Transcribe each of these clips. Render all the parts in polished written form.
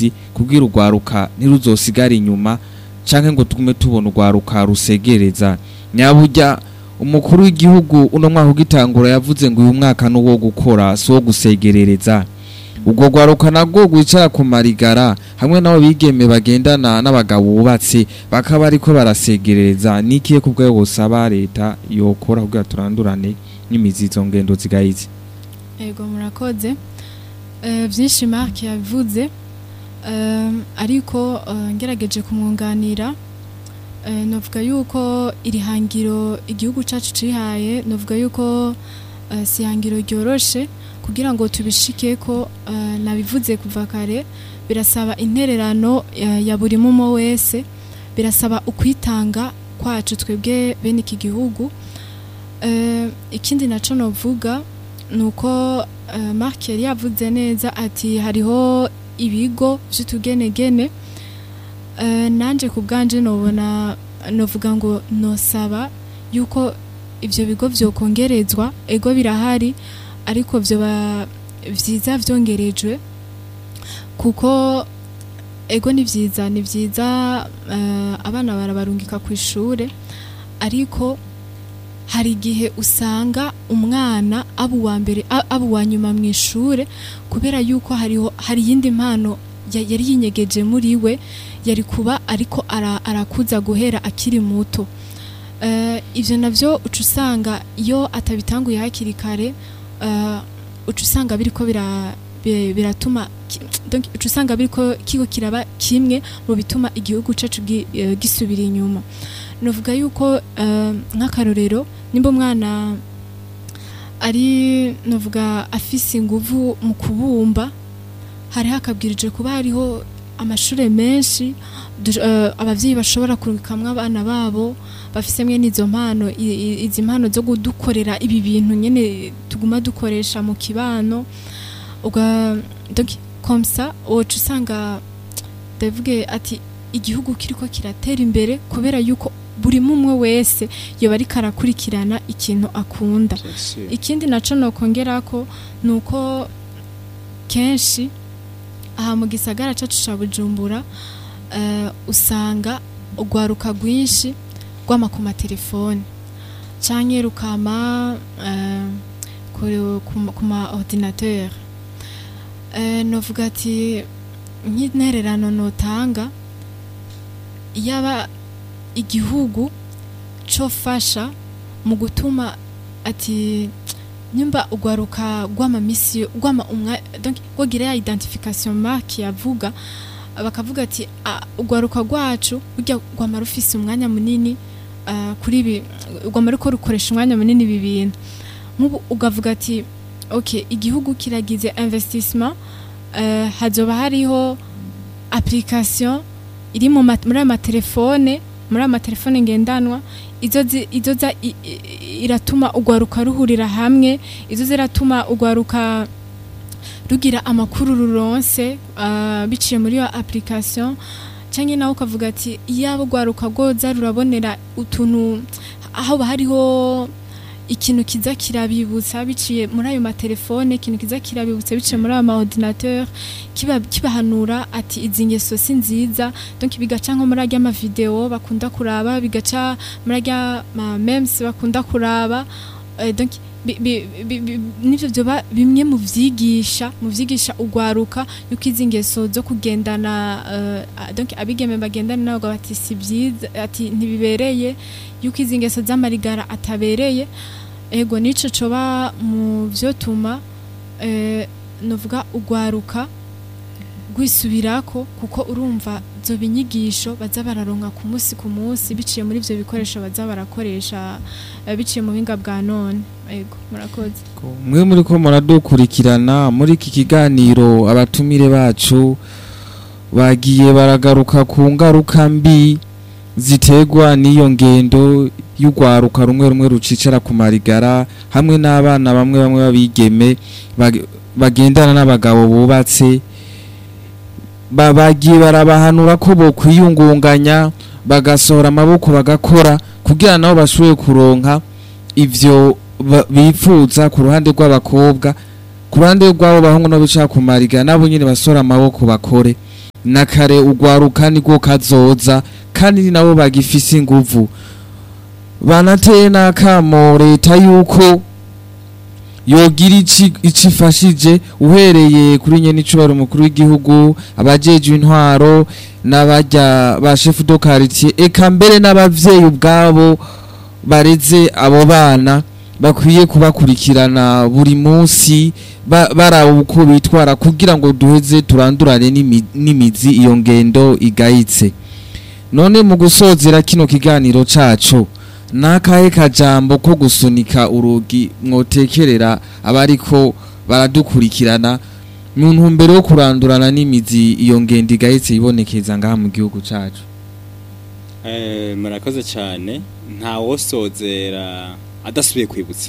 inzitizi kugira urwaruka ntiruzosigara inyuma canke ngo tugume tubona urwaruka rusegereza. Nyaburya umukuru w'igihugu uno mwaka ugitangura yavuze ngo uyu mwaka nuwo gukora so gusegerereza. Ubwo rwaruka nabwo gwicara ku marigara hamwe nabo bigeme bagendana n'abagabo bubatse bakaba ariko barasegereza. Nikiye kubwo yosaba leta yokora kugira turandurane n'imizizo ngendo zigayize. Ego murakoze. Vyinshi Mark yavuze ariko ngerageje kumwunganira. Novuga yuko iri hangiro igihugu cacu cihaye, novuga yuko si hangiro ryoroshe kugira ngo tubishike ko nabivuze kuva kare. Birasaba intererano ya buri mumo wese, birasaba ukwitanga kwacu twebwe bene iki gihugu. Ikindi naco novuga nuko Mark yari yavuze neza ati hariho ibigo vy'utugenegene. Nanje kubganje nobona novuga ngo nosaba yuko ivyo bigo vyokongerezwa. Ego birahari ariko vyo vyiza vyongerejwe kuko ego ni vyiza abana barabarungika ku ishure, ariko hari gihe usanga umwana abu wa mbere abu wa nyuma mu ishure kubera yuko hari yindi mpano yari yinyegeje muri we, yari kuba ariko arakuza guhera akiri muto. Ivyo navyo ucusanga iyo atabitanguye hakiri kare, ucusanga biriko biratuma donc ucusanga biriko kiko kiraba kimwe mu bituma igihugu cacu gisubira inyuma. Novuga yuko nk'akarorero nimba umwana ari novuga afise inguvu mu kubumba, hari hakabwirije kuba hariho amashure menshi abavyeyi bashobora kurukamwa abana babo bafise mwe nizo mpano, izi mpano zo gudukorera ibi bintu nyene tuguma dukoresha mu kibano. Donc comme ça ocu usanga ndavuge ati igihugu kiriko kiratera imbere kubera yuko buri mumwe wese yoba ari karakurikirana ikintu akunda. Ikindi naco nokongerako nuko kenshi aha mu gisagara cacu ca Bujumbura usanga urwaruka rwinshi rwama ku matelefone canke rukama ku ma ordinateur. Novuga ati nk'intererano notanga yaba igihugu cofasha mu gutuma ati nyumba ugwaruka gwama misi gwama donc gogira ya identification mark yavuga bakavuga ati ugwaruka gwacu burya gwama rufise umwanya munini kuri ibi gwama ruko rukoresha umwanya munini bibintu nk'ubu ugavuga ati okay igihugu kiragize investissement hazoba hariho application iri muri amatelefone ngendanwa izoza iratuma ugwaruka ruhurira hamwe, izoza iratuma ugwaruka rugira amakuru ruronse biciye muri yo application. Canke nawe ukavuga ati yabo ugwaruka goza rurabonera utuntu aho hariho ikintu kiza kirabibutsa biciye muri ayo matelefone, ikintu kiza kirabibutsa biciye muri ayo ordinateur kibahanura ati izi ngeso si nziza. Donc bigaca nko muri ajya ama video bakunda kuraba, bigaca muri ajya memes bakunda kuraba. Donc nivyo byoba bimwe mu vyigisha ugwaruka yuko izi ngeso zo kugendana donc abigeme bagendana nabo bati si byiza, ati ntibibereye, yuko izi ngeso z'amarigara atabereye. Ego nico coba mu vyotuma novuga ugwaruka gwisubirako, kuko urumva zo binyigisho baza bararonka ku munsi biciye muri ivyo bikoresho baza barakoresha biciye mu binga bwa none. Ego murakoze. Mwe muri ko muradukurikirana muri iki kiganiro, abatumire bacu bagiye baragaruka ku ngaruka mbi zitegwa n'iyo ngendo y'ugwaruka rumwe rucicara ku marigara hamwe n'abana bamwe babigeme bagendana n'abagabo bubatse. Bagiye barabahanura ko bo kwiyungunganya bagasohora amaboko bagakora kugira nabo bashoboye kuronka ivyo bifuza ku ruhande rw'abakobwa, ku ruhande rw'abo bahungu no bicara ku marigara nabo nyine basora amaboko bakore. na kare ugwaruka niko kazoza kandi nabo bagifise inguvu. Banateye n'akamo leta yuko yogira icifashije uhereye kuri nyene icubaro mukuru w'igihugu, abajejwe intwaro n'abarya ba chef de quartier, eka mbere n'abavyeyi ubwabo bareze abo bana bakwiye kubakurikirana buri munsi baraba uko bitwara kugira ngo duheze turandurane n'imizi iyo ngendo igayitse. None mu gusozera kino kiganiro cacu nakahe kajambo ko gusunika urugi mwotekerera abariko baradukurikirana mu ntumbero yo kurandurana n'imizi iyo ngendo igayitse ibonekeza ngaha mu gihugu cacu? Murakoze cyane. Nta wosozera adasubiye kwibutsa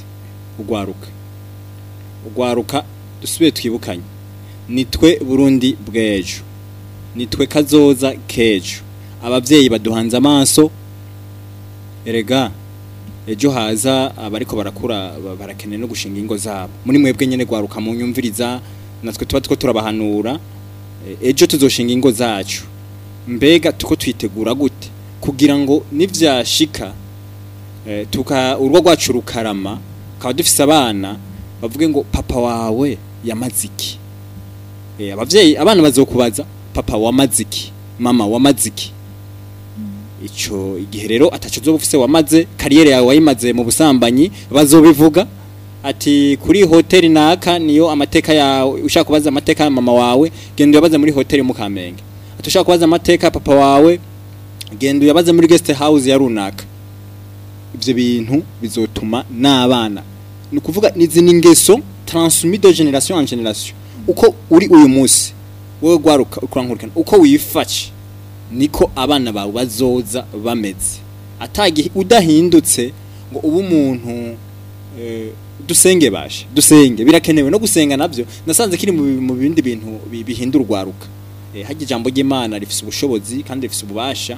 ugwaruka dusubiye twibukanye, nitwe Burundi bw'ejo, nitwe kazoza kejo. Abavyeyi baduhanze amaso, erega ejo haza abariko barakura barakeneye no gushinga ingo zabo. Muri mwebwe nyene gwaruka mu nyumviriza, natwe tuba two turabahanura, ejo tuzoshinga ingo zacu. Mbega tuko twitegura gute kugira ngo nivyashika urwo rwacu rukarama, kaba dufise abana bavuge ngo papa wawe yamaziki. Abavyeyi abana bazokubaza papa wamaziki, mama wamaziki. Ico igihe rero ataco uzobufise wamaze, kariyere yawe wayimaze mu busambanyi, bazobivuga ati kuri hoteli naka niyo amateka yawe. Ushaka kubaza amateka ya mama wawe, genda uyabaze muri hoteli mu Kamenge. Ati ushaka kubaza amateka ya papa wawe, genda uyabaze muri guest house ya runaka. Ivyo bintu bizotuma n'abana, ni kuvuga nizi ningeso transmis de génération en génération. Uko uri uyu munsi wewe gwaruka ukurankurikana, uko wifashe niko abana bawe bazoza bameze. Atagi udahindutse ngo ubu umuntu dusenge bashe, dusenge birakenewe no gusenga navyo. Nasanze kiri mu bindi bintu bihindura urwaruka. Haje ijambo ry'Imana rifise ubushobozi kandi rifise ububasha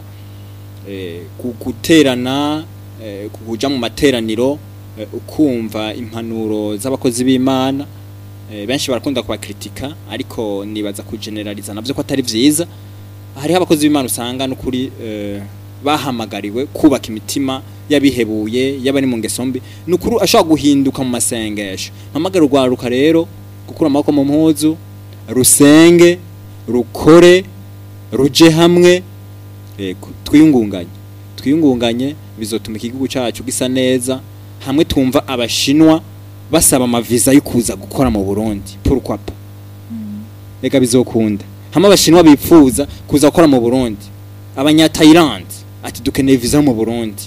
guterana, kuja mu materaniro, ukumva impanuro z'abakozi b'Imana. Benshi barakunda kubakritika ariko nibaza kugeneraliza navyo ko atari vyiza. Hari abakozi b'Imana usanga no kuri bahamagariwe kubaka imitima yabihebuye yabari mu ngesombi, nukuru ashaka guhinduka mu masengesho. Mpamagara urwaruka rero gukura amaboko mu mpuzu, rusenge, rukore, ruje hamwe, yego twiyungunganye bizotuma igihugu cyacu gisa neza. Hamwe tumva abashinwa basaba amaviza yo kuza gukora mu Burundi, pourquoi pas? Ega bizokunda. Hamwe abashinwa bipfuza kuza gukora mu Burundi, abanya Thailand ati dukeneye viza mu Burundi.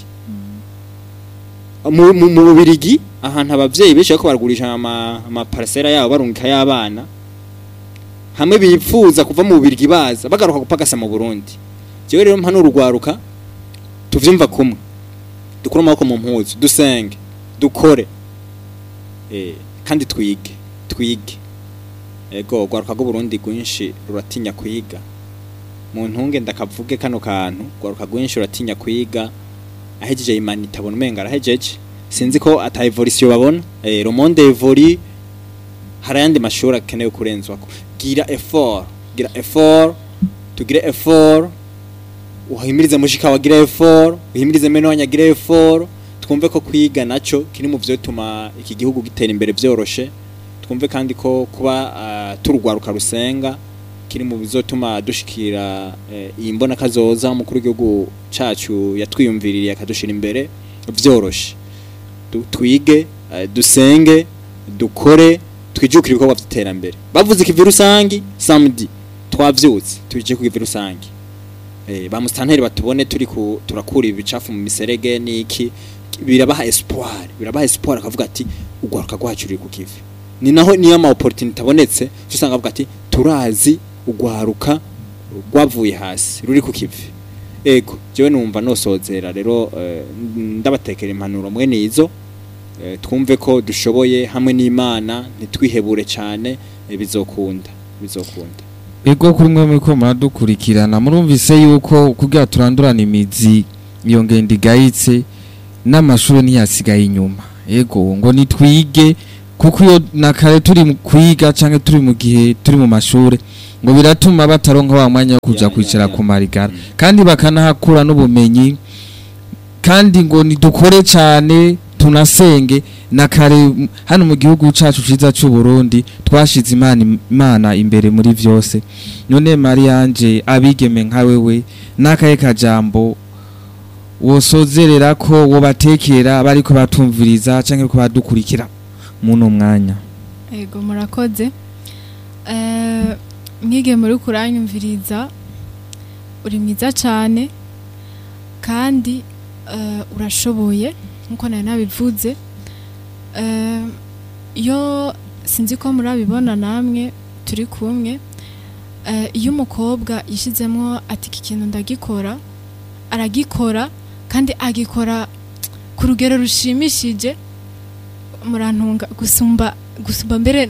Mu Bubirigi ahantu abavyeyi benshi bako baragurisha ama parcela yabo barungika y'abana, hamwe bipfuza kuva mu Bubirigi baza bagaruka gupagasa mu Burundi. Jewe rero mpano urugwaruka tuvyumva kumwe, dukura amaboko mu mpuzu, dusenge, dukore, kandi twige. Ego gwaruka go Burundi gwinshi ruratinya kwiga. Mu ntunge ndakavuge kano kantu, gwaruka gwinshi ruratinya kwiga. Ahejeje imani tabona umenga arahejeje, sinzi ko ata evolution babona. Le monde évolue, harayandi mashuri akeneye kurenzwako. Gira effort, tugire effort. Uhimirize mushika wagira effort, uhimirize meno wanyagira effort. Twumve ko kwiga naco kiri mu byo tuma iki gihugu gitera imbere byoroshe. Twumve kandi ko kuba turugwaruka rusenga kiri mu bizotuma dushikira imbona kazoza mukuru w'igihugu cacu yatwiyumviririye akadushira imbere vyoroshe. Twige, dusenge, dukore, twijukire ibikorwa by'iterambere. Bavuze ikivi rusangi samedi twavyutse tuje ku kivi rusangi. Ba mustanteri batubone turi turakura ibicafu mu miserege niki, birabaha espoir akavuga ati ugwaruka gwacu uri ku kivi. Ni naho niyo ama opportunity abonetse usanga avuga ati turazi ugwaruka rwavuye hasi ruri ku kivi. Ego jewe numva nosozera rero ndabatekera impanuro mwene izo, twumve ko dushoboye hamwe n'Imana, nitwihebure cyane, bizokunda. Ego kuri mwe muri ko muradukurikirana, murumvise yuko kugira turandurana imizi iyo ngendo igayitse n'amashuri ntiyasigaye inyuma. Ego ngo nitwige, kuko iyo nakare turi kwiga canke turi mu gihe turi mu mashuri ngo biratuma bataronka wa mwanya wo kuja kwicara ku marigara kandi bakanahakura n'ubumenyi kandi ngo nidukore cyane tunasenge na kare hano mu gihugu cacu ciza cy'u Burundi twashize imana imbere muri vyose. None Mariange abigeme nka wewe nakaye kajambo wosozerera ko wobatekera bariko batumviriza canke ko badukurikira muno mwanya? Ego murakoze. Mwigeme uri kuranyumviriza uri mwiza cyane kandi urashoboye nkuko nari nabivuze. Iyo sinzi ko murabibona namwe turi kumwe, iyo umukobwa yishizemo ati iki kintu ndagikora, aragikora kandi agikora ku rugero rushimishije, murantunga gusumba mbere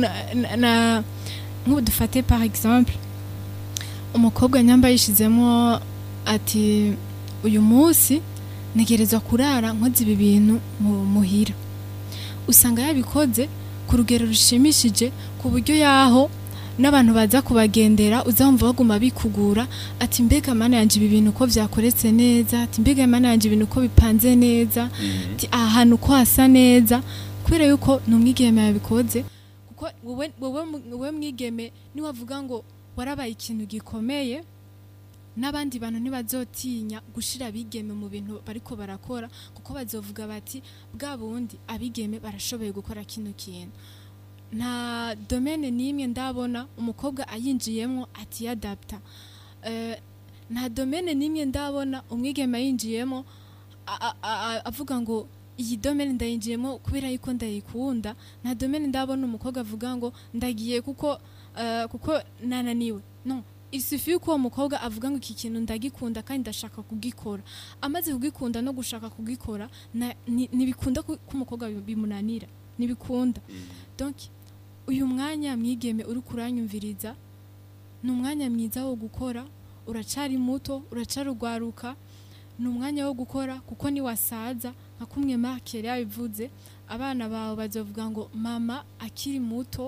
nk'ubu dufate par exemple umukobwa nyamba yishizemo ati uyu munsi ntegerezwa kurara nkoze ibi bintu muhira, usanga yabikoze ku rugero rushimishije ku buryo yaho n'abantu baza kubagendera uzamva baguma bikugura ati mbega mana yanje ibi bintu ko vyakoretse neza, ati mbega mana yanje ibintu ko bipanze neza, ati ahantu ko hasa neza, kubera yuko numwigeme yabikoze. Kuko wowe mwigeme ni wavuga ngo warabaye ikintu gikomeye, n'abandi bantu ntibazotinya gushira abigeme mu bintu bariko barakora, kuko bazovuga bati bwa bundi abigeme barashoboye gukora kino kintu. Nta domaine nimwe ndabona umukobwa ayinjiyemo ati yadapta, nta domaine nimwe ndabona umwigeme ayinjiyemo avuga ngo iyi domaine ndayinjiyemo kubera yuko ndayikunda. Nta domaine ndabona umukobwa avuga ngo ndagiye kuko nananiwe. No, il suffit ko umukobwa avuga ngo iki kintu ndagikunda kandi ndashaka kugikora. Amaze kugikunda no gushaka kugikora nibikunda ko umukobwa bimunanira, nibikunda. Donc uyu mwanya mwigeme uri kuranyumviriza ni umwanya mwiza wo gukora, uracari muto, uracarugwaruka, ni umwanya wo gukora kuko ni wasaza nka kumwe Mark yari yabivuze. Abana bawe bazovuga ngo mama akiri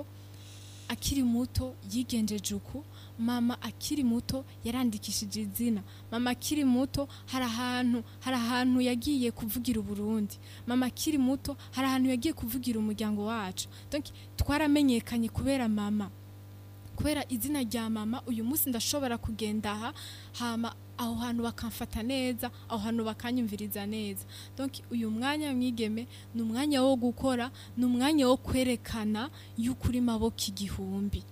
muto yigenjeje uku, mama akiri muto yarandikishije izina, mama akiri muto hari ahantu yagiye kuvugira Uburundi, mama akiri muto hari ahantu yagiye kuvugira umuryango wacu. Donc twaramenyekanye kubera mama, kubera izina rya mama. Uyu munsi ndashobora kugenda hama aho hantu bakamfata neza, aho hantu bakanyumviriza neza. Donc uyu mwanya mwigeme ni umwanya wo gukora, ni umwanya wo kwerekana y'ukuri maboko igihumbi.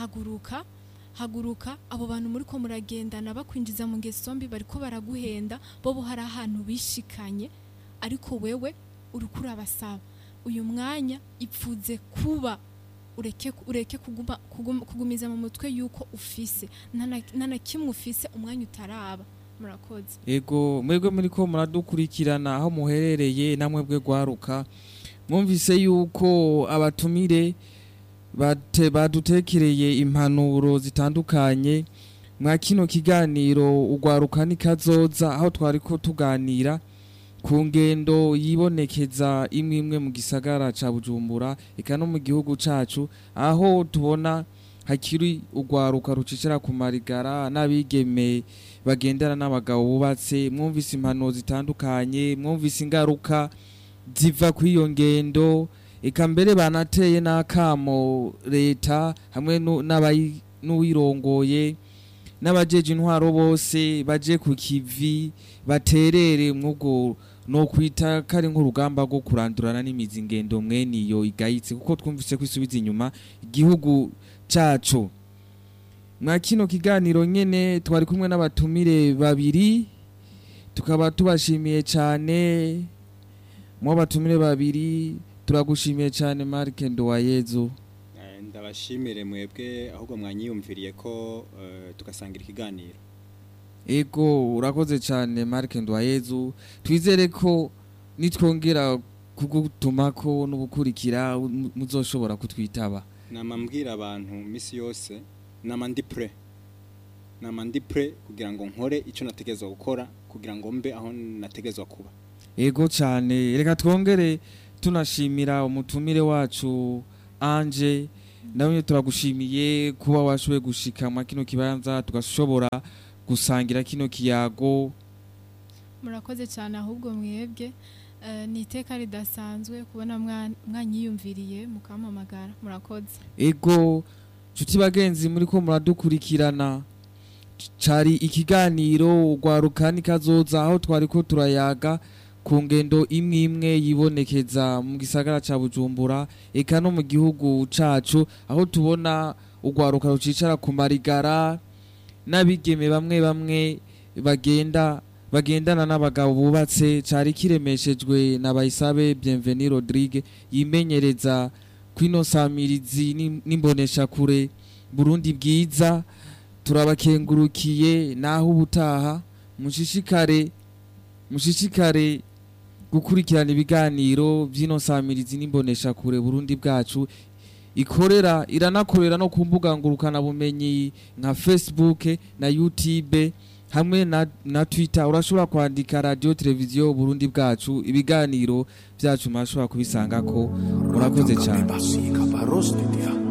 Haguruka abo bantu muri ko muragendana bakwinjiza mu ngeso mbi bariko baraguhenda, bo hari ahantu bishikanye, ariko wewe urukura basaba. Uyu mwanya ipfuze kuba ureke kugumiza mu mutwe yuko ufise nana kimwe ufise umwanya utaraba. Murakoze. Ego mwebwe muri ko muradukurikirana aho muherereye, namwe bwe gwaruka mwumvise yuko abatumire badutekereye impanuro zitandukanye mwa kino kiganiro ugwaruka nikazoza, aho twari ko tuganira ku ngendo yibonekeza imwe mu gisagara ca Bujumbura eka no mu gihugu cacu, aho tubona hakiri ugwaruka rucicira ku marigara n'abigeme bagendana n'abagabo bubatse. Mwumvise impanuro zitandukanye, mwumvise ingaruka ziva ku iyo ngendo, eka mbere banateye n'akamo leta hamwe n'uwirongoye n'abajeje intwaro bose baje ku kivi baterere mwugo no kwita kari nk'urugamba rwo kurandurana n'imizi ngendo mwene iyo igayitse, kuko twumvise kwisubiza inyuma igihugu cacu. Mwa kino kiganiro nyene twari kumwe n'abatumire babiri, tukaba tubashimiye cyane. Mu batumire babiri turagushimiye cyane Mark Nduwayezu. Ndabashimire mwebwe ahubwo mwanyiyumviriye ko tugasangira ikiganiro. Ego urakoze cyane Mark Nduwayezu, twizere ko nitwongera kugutumako n'ubukurikira muzoshobora kutwitaba. Namambwira abantu misi yose namandi pre kugira ngo nkore ico nategezwa gukora kugira ngo mbe aho nategezwa kuba. Ego cyane, reka twongere tunashimira umutumire wacu Ange nawe turagushimiye kuba washoboye gushika mu kino kibanza tugashobora gusangira kino kiyago. Murakoze cyane ahubwo mwebwe ni iteka ridasanzwe kubona mwanyiyumviriye mukampamagara. Murakoze. Ego nshuti bagenzi muri ko muradukurikirana, cari ikiganiro Ugwaruka Kazoza, aho twari ko turayaga ku ngendo imwe imwe yibonekeza mu gisagara ca Bujumbura eka no mu gihugu cacu, aho tubona ugwaruka rucicara ku marigara n'abigeme bamwe bamwe bagendana n'abagabo bubatse. Cari kiremeshejwe na Bayisabe Bienvenue Rodrigue yimenyereza kwino samirizi n'imbonesha kure Burundi bwiza. Turabakengurukiye naho ubutaha mushishikare gukurikirana ibiganiro by'ino samirizi n'imbonesha kure Burundi bwacu. Iranakorera no ku mbuga ngurukana bumenyi nka Facebook na YouTube hamwe na Twitter. Urashobora kwandika radio televiziyo Burundi bwacu, ibiganiro byacu mashobora kubisangako. Murakoze cyane.